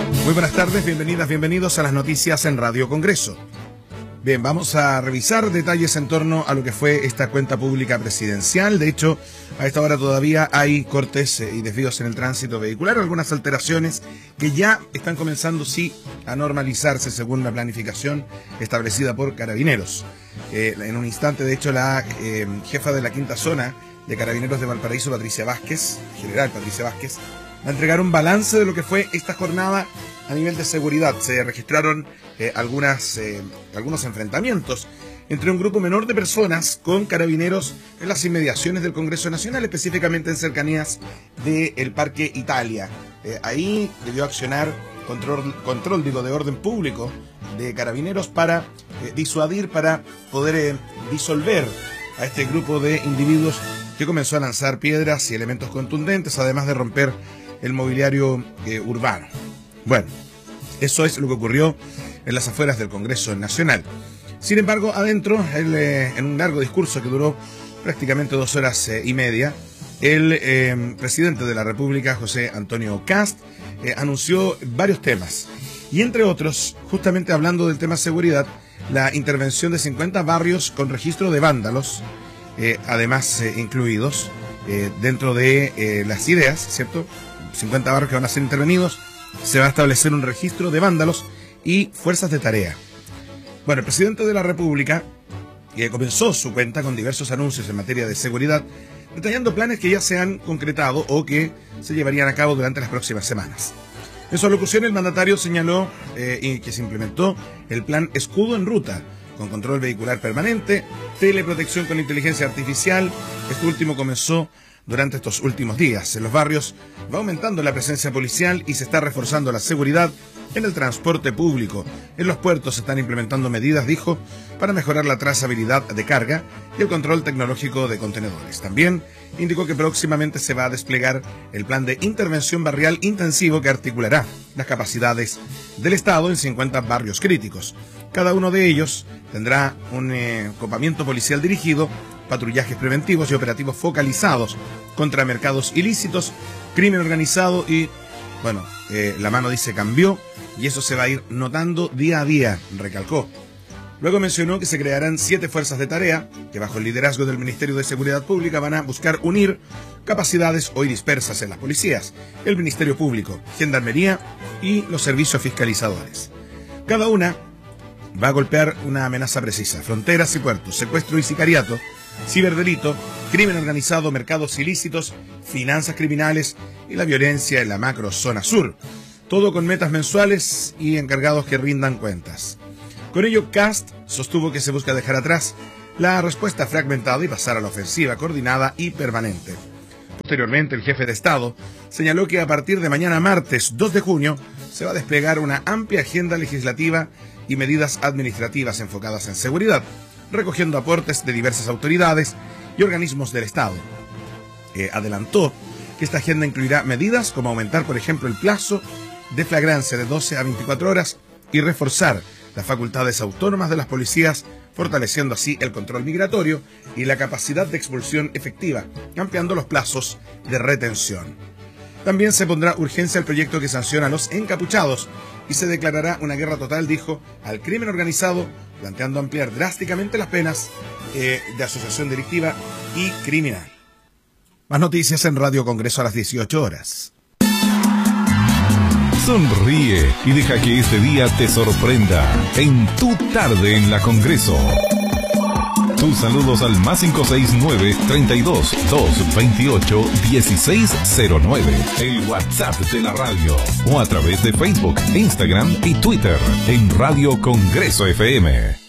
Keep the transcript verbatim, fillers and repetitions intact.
Muy buenas tardes, bienvenidas, bienvenidos a las noticias en Radio Congreso. Bien, vamos a revisar detalles en torno a lo que fue esta cuenta pública presidencial. De hecho, a esta hora todavía hay cortes y desvíos en el tránsito vehicular, algunas alteraciones que ya están comenzando, sí, a normalizarse según la planificación establecida por Carabineros. Eh, en un instante, de hecho, la eh, jefa de la quinta zona de Carabineros de Valparaíso, Patricia Vázquez, general Patricia Vázquez, va a entregar un balance de lo que fue esta jornada a nivel de seguridad. Se registraron eh, algunas, eh, algunos enfrentamientos entre un grupo menor de personas con carabineros en las inmediaciones del Congreso Nacional, específicamente en cercanías del Parque Italia. Eh, ahí debió accionar control, control digo, de orden público de carabineros para eh, disuadir, para poder eh, disolver a este grupo de individuos que comenzó a lanzar piedras y elementos contundentes, además de romper el mobiliario eh, urbano. Bueno, eso es lo que ocurrió en las afueras del Congreso Nacional. Sin embargo, adentro, el, eh, en un largo discurso que duró prácticamente dos horas eh, y media, el eh, presidente de la República, José Antonio Kast, eh, anunció varios temas. Y entre otros, justamente hablando del tema seguridad, la intervención de cincuenta barrios con registro de vándalos, eh, además eh, incluidos eh, dentro de eh, las ideas, ¿cierto? cincuenta barrios que van a ser intervenidos. Se va a establecer un registro de vándalos y fuerzas de tarea. Bueno, el presidente de la República eh, comenzó su cuenta con diversos anuncios en materia de seguridad, detallando planes que ya se han concretado o que se llevarían a cabo durante las próximas semanas. En su alocución, el mandatario señaló eh, que se implementó el plan Escudo en Ruta, con control vehicular permanente, teleprotección con inteligencia artificial. Este último comenzó durante estos últimos días. En los barrios va aumentando la presencia policial y se está reforzando la seguridad en el transporte público. En los puertos se están implementando medidas, dijo, para mejorar la trazabilidad de carga y el control tecnológico de contenedores. También indicó que próximamente se va a desplegar el plan de intervención barrial intensivo que articulará las capacidades del Estado en cincuenta barrios críticos. Cada uno de ellos tendrá un eh, copamiento policial dirigido, patrullajes preventivos y operativos focalizados contra mercados ilícitos, crimen organizado y, bueno, eh, la mano dice cambió y eso se va a ir notando día a día, recalcó. Luego mencionó que se crearán siete fuerzas de tarea que bajo el liderazgo del Ministerio de Seguridad Pública van a buscar unir capacidades hoy dispersas en las policías, el Ministerio Público, Gendarmería y los servicios fiscalizadores. Cada una va a golpear una amenaza precisa: fronteras y puertos, secuestro y sicariato, ciberdelito, crimen organizado, mercados ilícitos, finanzas criminales y la violencia en la macro zona sur. Todo con metas mensuales y encargados que rindan cuentas. Con ello, Kast sostuvo que se busca dejar atrás la respuesta fragmentada y pasar a la ofensiva coordinada y permanente. Posteriormente, el jefe de Estado señaló que a partir de mañana martes dos de junio se va a desplegar una amplia agenda legislativa y medidas administrativas enfocadas en seguridad, recogiendo aportes de diversas autoridades y organismos del Estado. Eh, adelantó que esta agenda incluirá medidas como aumentar, por ejemplo, el plazo de flagrancia de doce a veinticuatro horas y reforzar las facultades autónomas de las policías, fortaleciendo así el control migratorio y la capacidad de expulsión efectiva, ampliando los plazos de retención. También se pondrá urgencia al proyecto que sanciona a los encapuchados y se declarará una guerra total, dijo, al crimen organizado, planteando ampliar drásticamente las penas eh, de asociación delictiva y criminal. Más noticias en Radio Congreso a las dieciocho horas. Sonríe y deja que este día te sorprenda en Tu Tarde en la Congreso. Tus saludos al más cinco seis nueve, treinta y dos, doscientos veintiocho, dieciséis cero nueve, el WhatsApp de la radio, o a través de Facebook, Instagram y Twitter en Radio Congreso F M.